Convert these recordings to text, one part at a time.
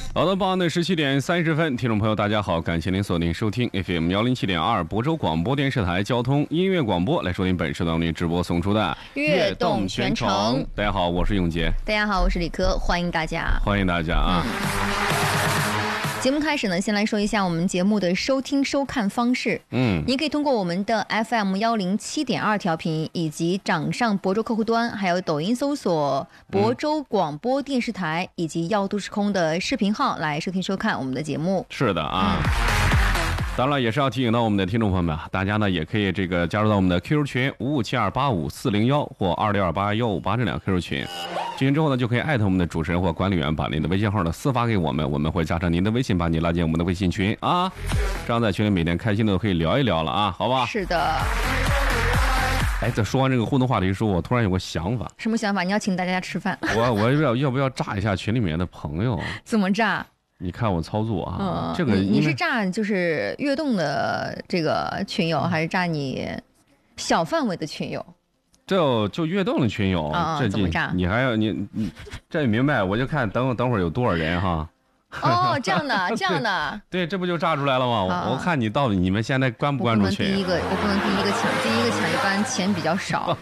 好的，傍晚的17:30，听众朋友大家好，感谢您锁定收听 FM107.2亳州广播电视台交通音乐广播，来收听本时段为您直播送出的悦动全程。 大家好，我是永杰。 大家好，我是李科，欢迎大家。 欢迎大家啊！ 节目开始呢，先来说一下我们节目的收听收看方式。你可以通过我们的 FM107.2调频，以及掌上亳州客户端，还有抖音搜索亳州广播电视台，以及耀都时空的视频号来收听收看我们的节目。 是的啊。当然也是要提醒到我们的听众朋友们，大家呢也可以加入到我们的 QQ 群5572854401或26281588这两个 QQ 群。进群之后呢，就可以艾特我们的主持人或管理员，把您的微信号呢私发给我们，我们会加上您的微信，把你拉进我们的微信群啊。这样在群里每天开心的可以聊一聊了啊，好吧？ 是的。 哎，在说完这个互动话题的时候，我突然有个想法。 什么想法？你要请大家吃饭？ 我要不要炸一下群里面的朋友？ 怎么炸？ 你看我操作啊，这个你是炸就是悦动的这个群友，还是炸你小范围的群友？ 就悦动的群友，这怎么炸？ 你还要你这明白？我就看等会儿有多少人哈。 哦，这样的，这样的。 对，这不就炸出来了吗？我看你到底你们现在关不关注群？ 我不能第一个抢，第一个抢一般钱比较少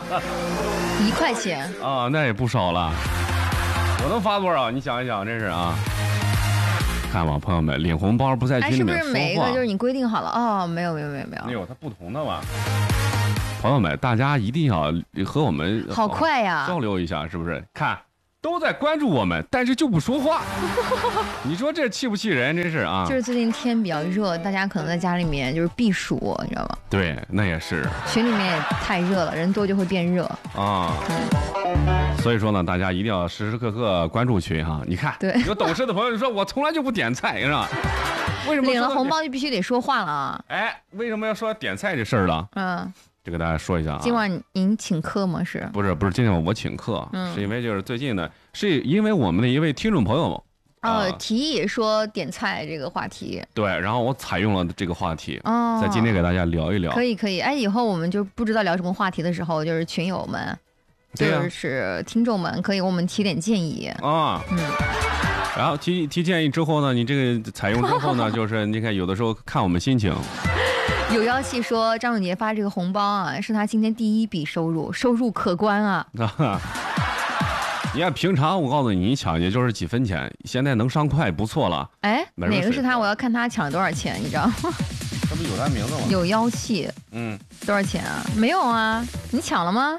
，1块钱啊，那也不少了。我能发多少？你想一想，真是啊。看吧，朋友们，领红包不在群里面说话。 是不是每一个就是你规定好了？哦，没有， 它不同的嘛。朋友们，大家一定要和我们好快呀交流一下，是不是？看都在关注我们，但是就不说话。你说这气不气人？真是啊！ 就是最近天比较热，大家可能在家里面就是避暑，你知道吗？ 对，那也是。 群里面也太热了，人多就会变热啊。所以说呢，大家一定要时时刻刻关注群哈。你看， 对， 有懂事的朋友就说我从来就不点菜，是吧？为什么领了红包就必须得说话了啊？ 哎，为什么要说点菜这事儿了？就给大家说一下啊。 今晚您请客吗？不是，今天我请客，是因为就是最近呢，是因为我们的一位听众朋友提议说点菜这个话题。 对，然后我采用了这个话题，在今天给大家聊一聊。 可以，哎，以后我们就不知道聊什么话题的时候，就是群友们，就是听众们，可以给我们提点建议啊。然后提建议之后呢，你这个采用之后呢，就是你看有的时候看我们心情。 有妖气说张永杰发这个红包啊，是他今天第一笔收入可观啊。 你看平常我告诉你抢也就是几分钱，现在能上块不错了。 哎，哪个是他？我要看他抢了多少钱，你知道吗？ 这不有他名字吗？ 有妖气。多少钱啊？没有啊，你抢了吗？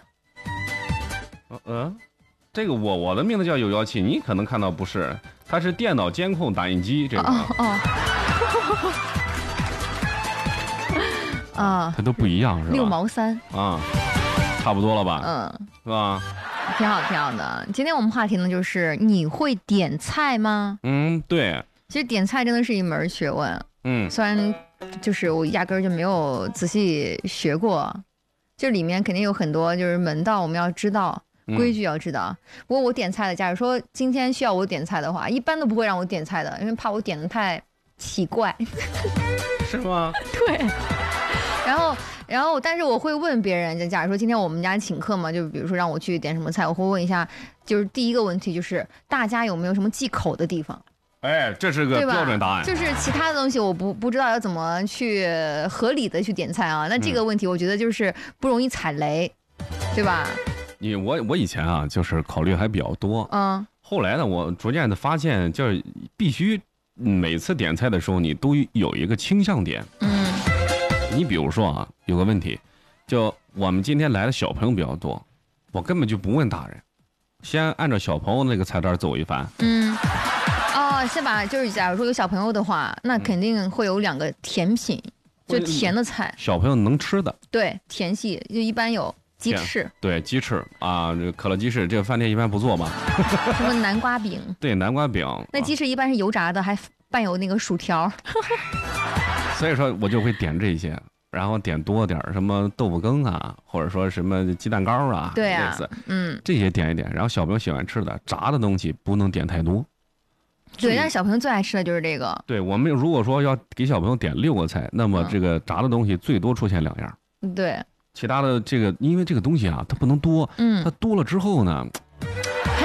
这个我的名字叫有妖气，你可能看到不是，它是电脑监控打印机这个。它都不一样是吧 ？6毛3 啊，差不多了吧？是吧？ 挺好的。今天我们话题呢，就是你会点菜吗？ 对。 其实点菜真的是一门学问。虽然就是我压根儿就没有仔细学过，就里面肯定有很多就是门道我们要知道，规矩要知道。不过我点菜的，假如说今天需要我点菜的话，一般都不会让我点菜的，因为怕我点的太奇怪。 是吗？ 对。然后，但是我会问别人，假如说今天我们家请客嘛，就比如说让我去点什么菜，我会问一下，就是第一个问题就是大家有没有什么忌口的地方？ 哎，这是个标准答案。 就是其他的东西我不知道要怎么去合理的去点菜啊。那这个问题我觉得就是不容易踩雷，对吧？ 我以前啊就是考虑还比较多，后来呢我逐渐的发现，就是必须每次点菜的时候你都有一个倾向点。你比如说啊，有个问题，就我们今天来的小朋友比较多，我根本就不问大人，先按照小朋友那个菜单走一番。 先把就是假如说有小朋友的话，那肯定会有2个甜品，就甜的菜， 小朋友能吃的。 对，甜系就一般有鸡翅。 对，鸡翅啊，这可乐鸡翅，这个饭店一般不做吧？ 什么南瓜饼？ 对，南瓜饼。 那鸡翅一般是油炸的，还伴有那个薯条。 所以说我就会点这些，然后点多点什么豆腐羹啊，或者说什么鸡蛋糕啊， 对啊， 类似，这些点一点。然后小朋友喜欢吃的炸的东西不能点太多。 对，但是小朋友最爱吃的就是这个。 对，我们如果说要给小朋友点6个菜，那么这个炸的东西最多出现2样。 对， 其他的这个，因为这个东西啊，它不能多，它多了之后呢， 还有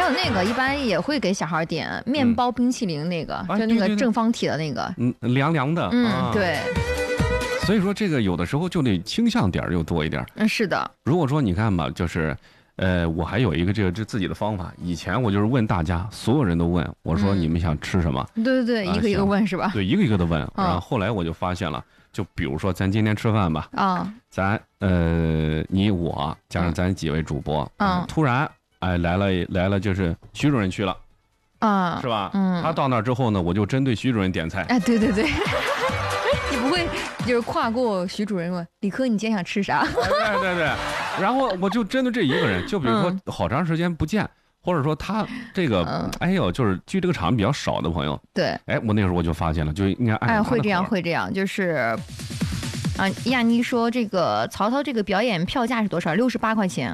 有那个一般也会给小孩点面包冰淇淋那个，就那个正方体的那个， 凉凉的。 对。 所以说这个有的时候就得倾向点又多一点。 是的。 如果说你看吧，就是。我还有一个这自己的方法。以前我就是问大家，所有人都问我说你们想吃什么？ 对，一个一个问是吧？ 对，一个一个的问。然后后来我就发现了，就比如说咱今天吃饭吧，咱你我加上咱几位主播，突然来了，就是徐主任去了，是吧？他到那之后呢，我就针对徐主任点菜。 对。你不会就是跨过徐主任问李科你今天想吃啥？ 对，然后我就针对这一个人，就比如说好长时间不见，或者说他这个就是去这个场比较少的朋友， 对， 我那时候我就发现了，就应该按会这样，就是亚妮说这个曹操这个表演票价是多少？68块钱。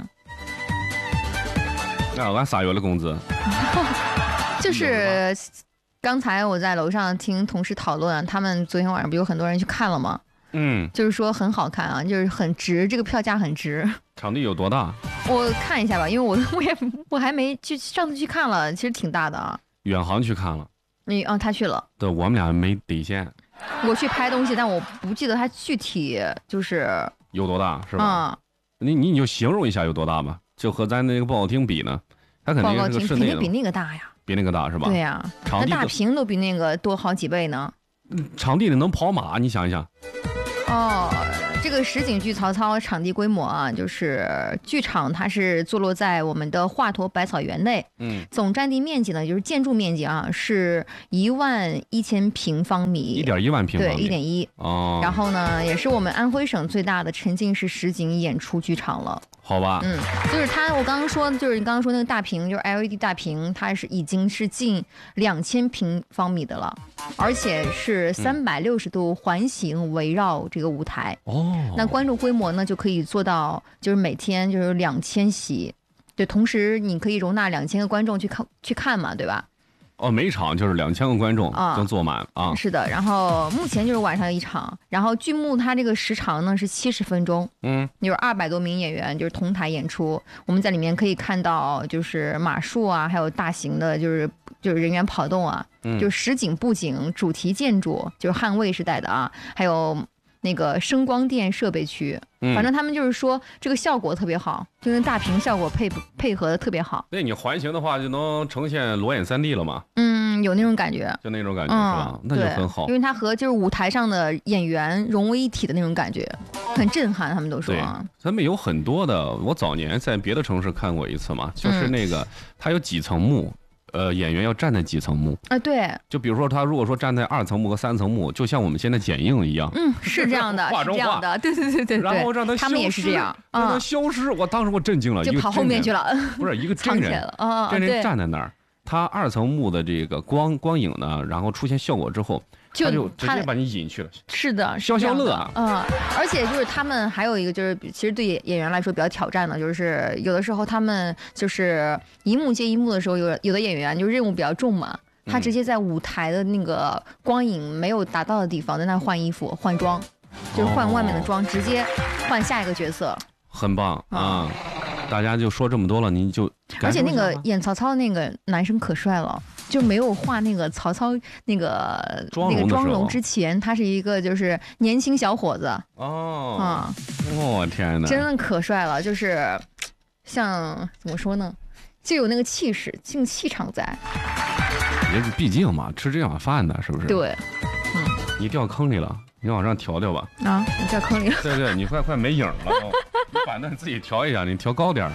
那俺3月的工资。 就是刚才我在楼上听同事讨论，他们昨天晚上不有很多人去看了吗？就是说很好看啊，就是很值，这个票价很值。 场地有多大？ 我看一下吧，因为我还没去，上次去看了，其实挺大的啊。 远航去看了。 他去了。 对，我们俩没底线。 我去拍东西，但我不记得他具体就是有多大，是吧？你就形容一下有多大吧，就和咱那个报告厅比呢，它肯定是个室内的， 肯定比那个大呀。 比那个大是吧？ 对呀，那大屏都比那个多好几倍呢。 场地里能跑马，你想一想。 这个实景剧曹操场地规模啊，就是剧场它是坐落在我们的华佗百草园内，总占地面积呢，就是建筑面积啊，是11000平方米 ，1.1万平方米， 对，1.1。然后呢，也是我们安徽省最大的沉浸式实景演出剧场了。 好吧， 就是我刚刚说，就是你刚刚说那个大屏，就是 LED 大屏，它已经是近2000平方米的了，而且是360度环形围绕这个舞台。那观众规模呢就可以做到，就是每天就是2000席，对，同时你可以容纳2000个观众去看嘛，对吧？ 每场就是2000个观众能坐满啊。 是的，然后目前就是晚上一场，然后剧目它这个时长呢是70分钟，就是200多名演员就是同台演出，我们在里面可以看到就是马术啊，还有大型的就是人员跑动啊，就是实景布景、主题建筑，就是汉魏时代的啊，还有那个声光电设备区，反正他们就是说这个效果特别好，就跟大屏效果配合的特别好。 对，你环形的话就能呈现裸眼3D 了嘛？ 有那种感觉， 就那种感觉是吧？那就很好， 因为它和就是舞台上的演员融为一体的那种感觉，很震撼。他们都说， 咱们有很多的，我早年在别的城市看过一次嘛，就是那个它有几层幕。演员要站在几层幕对， 就比如说他如果说站在2层幕和3层幕，就像我们现在剪映一样， 是这样的， 画中画的，对， 然后让他消失， 他们也是这样， 让他消失。我当时我震惊了， 就跑后面去了， 不是一个真人，真人站在那儿，他2层幕的这个光影呢，然后出现效果之后。他就直接把你引去了， 是的， 消乐而且就是他们还有一个就是，其实对演员来说比较挑战的，就是有的时候他们就是一幕接一幕的时候，有的演员就任务比较重嘛，他直接在舞台的那个光影没有达到的地方，在那换衣服换装，就是换外面的装，直接换下一个角色， 很棒啊！大家就说这么多了，您就而且那个演曹操那个男生可帅了。就没有画那个曹操那个妆容之前，他是一个就是年轻小伙子我天哪， 真的可帅了，就是像怎么说呢，就有那个气势，气场在。 毕竟嘛，吃这碗饭的，是不是？ 对， 你掉坑里了，你往上调吧。 你掉坑里了。 对，你快没影了，你板凳自己调一下，你调高点。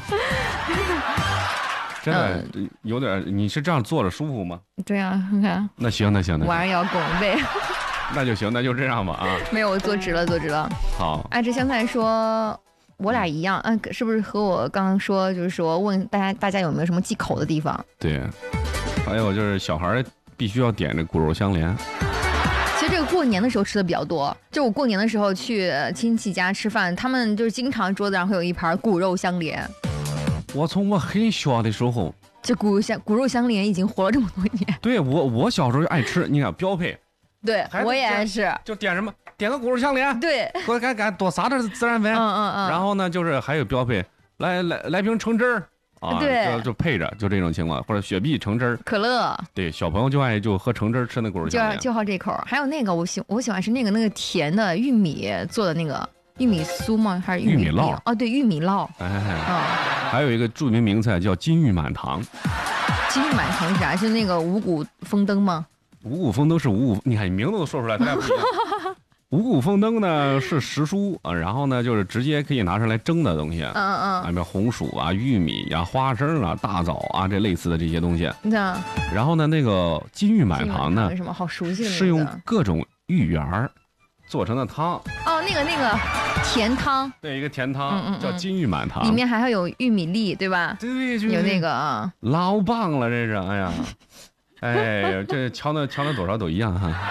真的有点，你是这样坐着舒服吗？ 对啊，你看。 那行， 晚上要拱背。 那就行，那就这样吧啊。 没有，我坐直了。 好。 这香菜说，我俩一样，是不是和我刚刚说，就是说问大家有没有什么忌口的地方？ 对。还有就是小孩必须要点这骨肉相连。 其实这个过年的时候吃的比较多，就我过年的时候去亲戚家吃饭，他们就是经常桌子上会有一盘骨肉相连。 我从我很小的时候， 这骨肉相连已经活了这么多年。 对，我小时候就爱吃，你看标配。 对，我也爱吃。 就点什么？点个骨肉相连。 对， 给我多撒点孜然粉。然后呢，就是还有标配，来瓶橙汁儿啊， 对， 就配着就这种情况，或者雪碧橙汁可乐， 对，小朋友就爱就喝橙汁吃那骨肉香莲， 就好这口。还有那个我喜欢吃那个甜的玉米做的那个玉米酥吗？还是玉米烙？ 哦，对，玉米烙。 还有一个著名名菜叫金玉满堂。 金玉满堂是啥？是那个五谷丰登吗？ 五谷丰登是你看你名字都说出来，咱俩不一样。五谷丰登呢是时蔬啊，然后呢就是直接可以拿上来蒸的东西，比如红薯啊、玉米呀、花生啊、大枣啊这类似的这些东西。然后呢，那个金玉满堂呢， 什么好熟悉的， 是用各种芋圆做成的汤。 哦，那个甜汤， 对，一个甜汤，叫金玉满堂， 里面还会有玉米粒，对吧？ 对， 有那个啊， 老棒了，这是，哎呀，哎，这瞧那多少都一样哈。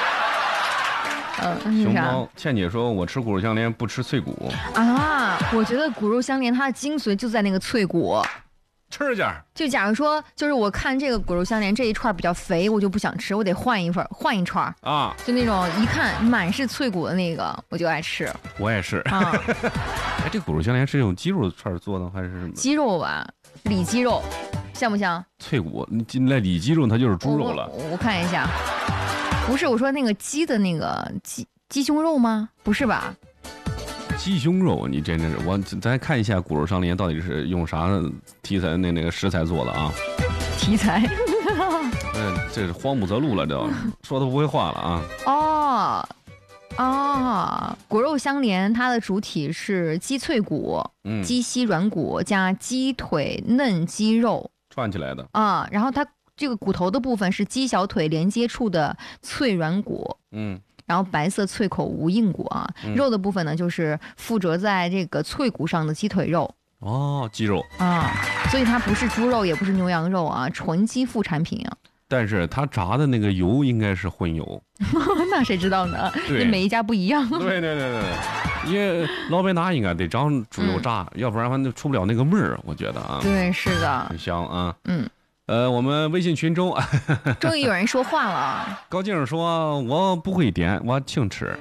熊猫倩姐说：“我吃骨肉相连，不吃脆骨啊。”我觉得骨肉相连它的精髓就在那个脆骨。 吃点。 就假如说，就是我看这个骨肉相连这一串比较肥，我就不想吃，我得换一串啊。就那种一看满是脆骨的那个，我就爱吃。 我也是啊。哎，这骨肉相连是用鸡肉串做的还是什么？ 鸡肉吧，里脊肉，像不像？ 脆骨，那里脊肉它就是猪肉了。 我看一下。不是，我说那个鸡的那个鸡胸肉吗？不是吧？ 鸡胸肉，你真是咱看一下骨肉相连到底是用啥题材那个食材做的啊？ 题材？ 这是荒木泽路了，这说都不会话了啊！ 骨肉相连，它的主体是鸡脆骨、鸡膝软骨加鸡腿嫩鸡肉串起来的啊，然后它。这个骨头的部分是鸡小腿连接处的脆软骨，然后白色脆口无硬骨啊。肉的部分呢，就是附着在这个脆骨上的鸡腿肉。 哦，鸡肉啊，所以它不是猪肉，也不是牛羊肉啊，纯鸡副产品啊。 但是它炸的那个油应该是荤油， 那谁知道呢？对，每一家不一样。 对，因为老百拿应该得长猪油炸，要不然它出不了那个味儿，我觉得啊。 对，是的， 很香啊。我们微信群中终于有人说话了。 高静说：“我不会点，我净吃。”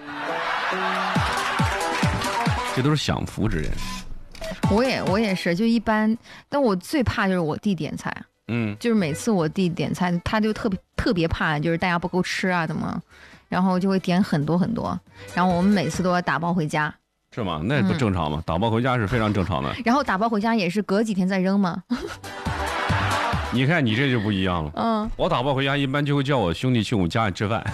这都是享福之人。 我也是，就一般。但我最怕就是我弟点菜，就是每次我弟点菜，他就特别怕，就是大家不够吃啊，怎么，然后就会点很多很多，然后我们每次都要打包回家。 是吗？那不正常吗？打包回家是非常正常的。 然后打包回家也是隔几天再扔吗？ 你看你这就不一样了。我打包回家一般就会叫我兄弟去我家里吃饭。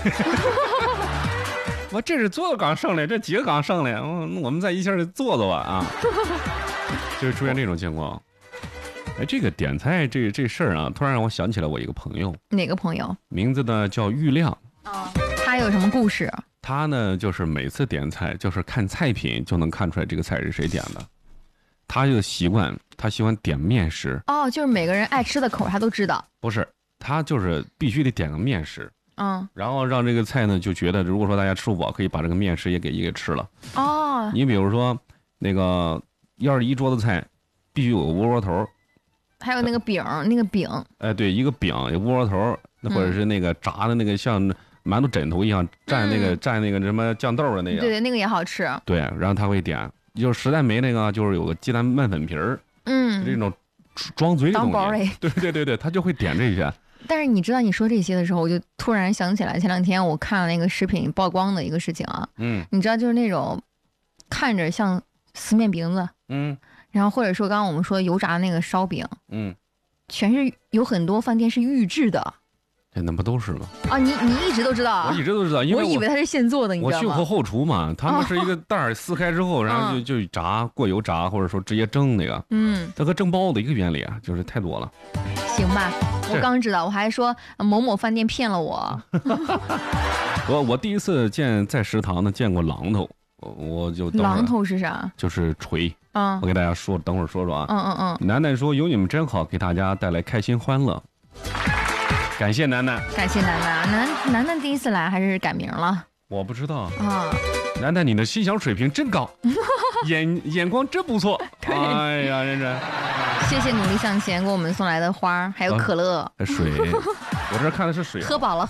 我这是做的刚剩的，这几个刚剩的，我们在一起做吧啊。就出现这种情况。哎，这个点菜这事儿啊，突然让我想起来我一个朋友。 哪个朋友？ 名字呢叫玉亮。 他有什么故事？ 他呢就是每次点菜，就是看菜品就能看出来这个菜是谁点的。他就习惯点面食。就是每个人爱吃的口他都知道。不是，他就是必须得点个面食。然后让这个菜呢就觉得，如果说大家吃不饱，可以把这个面食也给吃了。你比如说那个，要是一桌子菜，必须有个窝窝头， 还有那个饼， 哎，对，一个饼，窝窝头，或者是那个炸的那个像馒头枕头一样蘸那个什么酱豆的那个。 对，那个也好吃。 对，然后他会点。就是实在没那个，就是有个鸡蛋拌粉皮儿，这种装嘴的东西。对，他就会点这些。 但是你知道你说这些的时候，我就突然想起来，前2天我看了那个视频曝光的一个事情啊。你知道就是那种看着像撕面饼子，然后或者说刚刚我们说油炸的那个烧饼，全是有很多饭店是预制的。 那不都是吗？ 你一直都知道？ 我一直都知道，因为我以为它是现做的，你知道吗？ 我去后厨嘛，他们是一个袋儿撕开之后，然后就炸，过油炸，或者说直接蒸那个。它和蒸包子一个原理啊，就是太多了。 行吧，我刚知道，我还说某某饭店骗了我。 我第一次在食堂呢见过榔头，我就榔头是啥？ 就是锤。我给大家说，等会儿说说啊。楠楠说有你们真好，给大家带来开心欢乐。感谢楠楠， 楠楠第一次来还是改名了？ 我不知道楠楠，你的欣赏水平真高，眼光真不错。哎呀，真是！ 谢谢努力向前给我们送来的花，还有可乐、 水。我这看的是水。 喝饱了。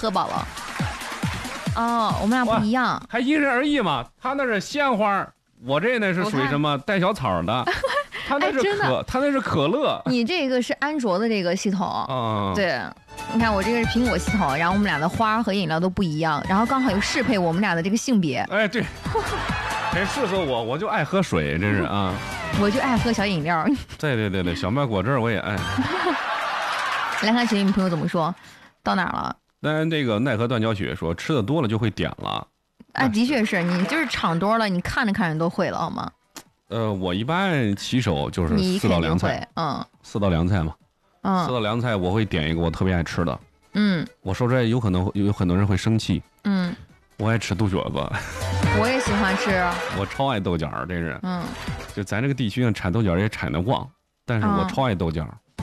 我们俩不一样， 还因人而异嘛。他那是鲜花，我这呢是属于什么带小草的。 他那是他那是可乐。 你这个是安卓的这个系统，对，你看我这个是苹果系统，然后我们俩的花和饮料都不一样，然后刚好又适配我们俩的这个性别。 哎，对，很适合我，我就爱喝水，真是啊。 我就爱喝小饮料。 对，小麦果汁我也爱。 来看群里朋友怎么说，到哪儿了？ 当然，这个奈何断脚雪说吃的多了就会点了。 的确是你就是尝多了，你看着看着都会了，好吗？ 我一般起手就是4道凉菜，4道凉菜嘛，4道凉菜我会点一个我特别爱吃的，我说出来有可能有很多人会生气，我爱吃豆角子， 我也喜欢吃， 我超爱豆角，这是，就咱这个地区上产豆角也产得旺，但是我超爱豆角。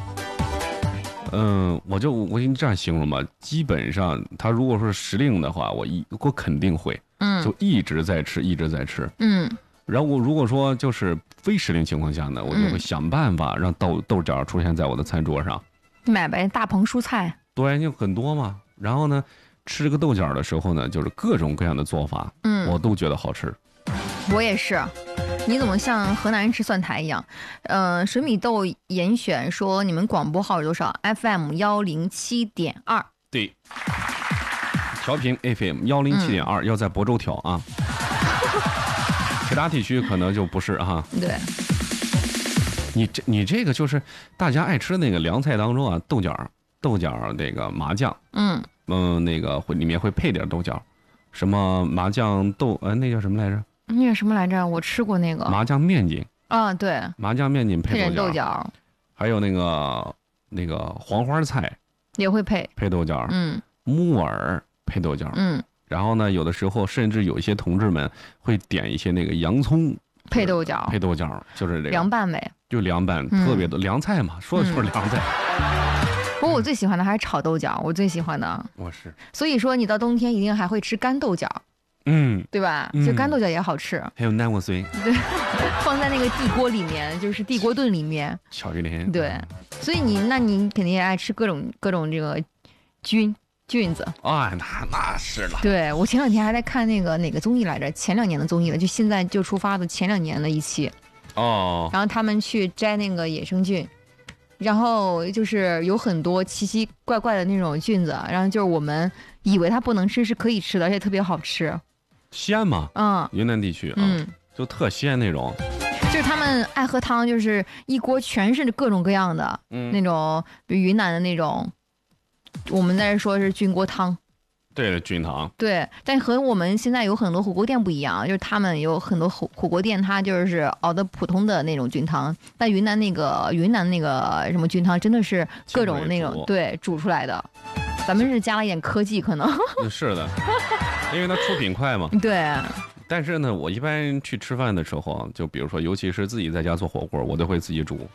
我给你这样形容吧，基本上他如果说是时令的话，我肯定会，就一直在吃，然后如果说就是非时令情况下呢，我就会想办法让豆角出现在我的餐桌上， 买呗，大棚蔬菜， 对，就很多嘛。然后呢，吃这个豆角的时候呢，就是各种各样的做法，我都觉得好吃。 我也是。你怎么像河南人吃蒜苔一样？水米豆严选说你们广播号是多少 ？FM 107.2。 对，调频 FM 107.2，要在亳州调啊。其他地区可能就不是哈。 对。 你这个就是大家爱吃的那个凉菜当中啊，豆角这个麻酱，那个里面会配点豆角，什么麻酱豆那叫什么来着？ 那个什么来着？我吃过那个麻酱面筋啊，对， 麻酱面筋配点豆角， 还有那个黄花菜也会配豆角，木耳配豆角，然后呢，有的时候甚至有一些同志们会点一些那个洋葱配豆角， 就是这个凉拌呗， 就凉拌，特别多凉菜嘛，说的就是凉菜。 不过我最喜欢的还是炒豆角，我最喜欢的。 我是。 所以说，你到冬天一定还会吃干豆角。对吧？就干豆角也好吃， 还有南瓜碎， 对，放在那个地锅里面，就是地锅炖里面， 巧一点。 对，所以你肯定也爱吃各种这个菌子啊，那是了。 对，我前两天还在看那个哪个综艺来着，前2年的综艺了，就现在就出发的前2年的一期。然后他们去摘那个野生菌，然后就是有很多奇奇怪怪的那种菌子，然后就是我们以为它不能吃，是可以吃的，而且特别好吃。 鲜嘛，云南地区就特鲜那种， 就是他们爱喝汤，就是一锅全是各种各样的，那种比如云南的那种，我们在这说是菌锅汤， 对，菌汤， 对，但和我们现在有很多火锅店不一样，就是他们有很多火锅店，它就是熬的普通的那种菌汤，但云南那个什么菌汤真的是各种那种对煮出来的，咱们是加了一点科技可能， 是的。因为它出品快嘛， 对。 但是呢，我一般去吃饭的时候，就比如说，尤其是自己在家做火锅，我都会自己煮，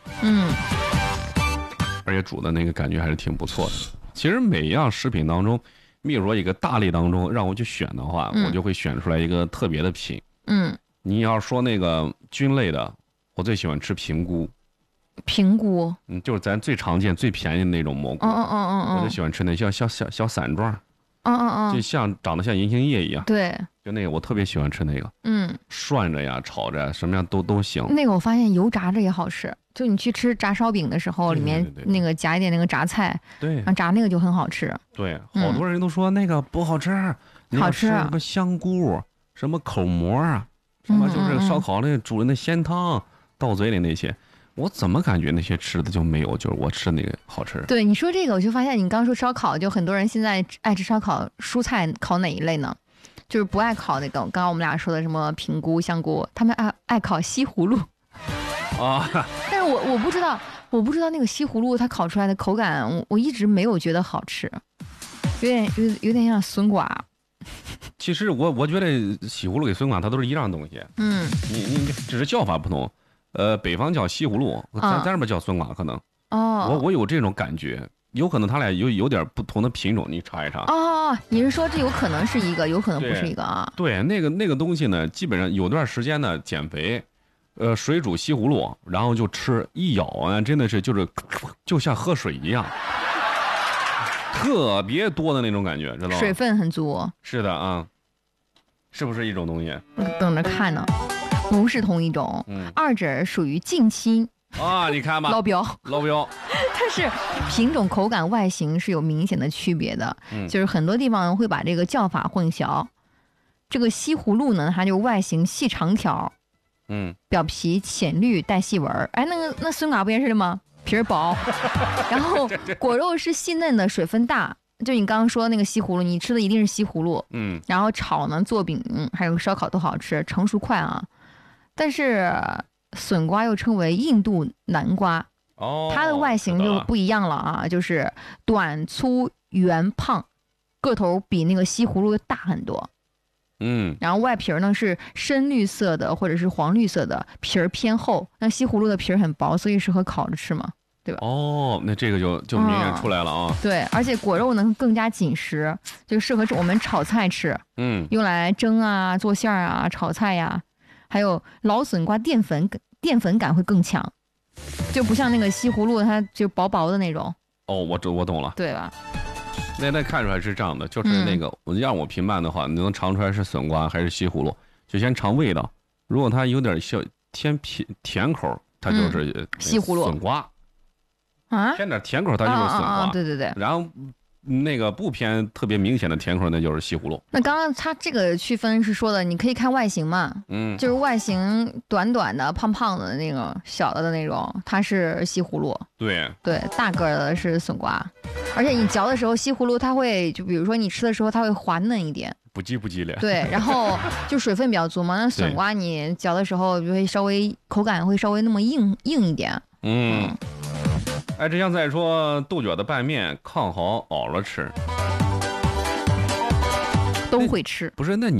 而且煮的那个感觉还是挺不错的。其实每一样食品当中，比如说一个大类当中，让我去选的话，我就会选出来一个特别的品。你要说那个菌类的，我最喜欢吃平菇。 平菇， 就是咱最常见、最便宜的那种蘑菇。我就喜欢吃那小伞状。就长得像银杏叶一样， 对， 就那个我特别喜欢吃那个，涮着呀、炒着，什么样都行。 那个我发现油炸着也好吃，就你去吃炸烧饼的时候，里面那个夹一点那个炸菜， 对， 炸那个就很好吃。 对，好多人都说那个不好吃， 好吃什么香菇、什么口蘑啊，什么就是烧烤那煮的那鲜汤到嘴里那些。我怎么感觉那些吃的就没有就是我吃的那个好吃？ 对，你说这个我就发现，你刚说烧烤，就很多人现在爱吃烧烤，蔬菜烤哪一类呢？就是不爱烤那个，刚刚我们俩说的什么平菇、香菇，他们爱烤西葫芦啊。但是我不知道那个西葫芦它烤出来的口感，我一直没有觉得好吃，有点像笋瓜。 其实我觉得西葫芦跟笋瓜它都是一样东西，你只是叫法不同。北方叫西葫芦，咱这边叫笋瓜，可能。我有这种感觉，有可能它俩有点不同的品种，你查一查。 你是说这有可能是一个，有可能不是一个啊？ 对，那个东西呢，基本上有段时间呢减肥，水煮西葫芦，然后就吃，一咬啊，真的是就像喝水一样，特别多的那种感觉，知道吗？ 水分很足。 是的啊，是不是一种东西？ 等着看呢。不是同一种，二者属于近亲， 啊，你看吧， 捞标，它是品种、口感、外形是有明显的区别的，就是很多地方会把这个叫法混淆。这个西葫芦呢，它就外形细长条，表皮浅绿带细纹。哎，那笋瓜不也是的吗？皮儿薄，然后果肉是细嫩的，水分大。就你刚刚说那个西葫芦，你吃的一定是西葫芦，然后炒呢、做饼还有烧烤都好吃，成熟快啊。但是笋瓜又称为印度南瓜，它的外形就不一样了啊，就是短粗圆胖，个头比那个西葫芦大很多。然后外皮呢是深绿色的或者是黄绿色的，皮儿偏厚。那西葫芦的皮儿很薄，所以适合烤着吃嘛，对吧？ 那这个就明显出来了啊。 对，而且果肉呢更加紧实，就适合我们炒菜吃。用来蒸啊、做馅儿啊、炒菜呀。还有老笋瓜淀粉感会更强，就不像那个西葫芦，它就薄薄的那种。 我懂了， 对吧？ 那看出来是这样的，就是那个让我评判的话，你能尝出来是笋瓜还是西葫芦，就先尝味道。如果它有点偏甜口，它就是西葫芦。 笋瓜啊， 偏点甜口它就是笋瓜。 对。 然后那个不偏特别明显的甜口，那就是西葫芦。 那刚刚它这个区分是说的，你可以看外形嘛，就是外形短短的、胖胖的那种小的那种，它是西葫芦。对，大个的是笋瓜。而且你嚼的时候，西葫芦它会，就比如说你吃的时候，它会滑嫩一点， 不叽咧。 对，然后就水分比较足嘛。那笋瓜你嚼的时候就会稍微口感会稍微那么硬一点。 这像再说豆角的拌面，炕好熬了吃， 都会吃。 不是，那你